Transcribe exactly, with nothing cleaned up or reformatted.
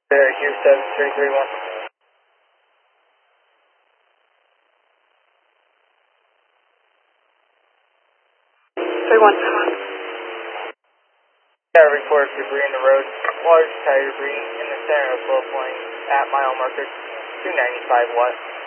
There, Q seven three three one. three one. Yeah, report debris in the road. Large tire debris in the center of flow point at mile marker two ninety-five west.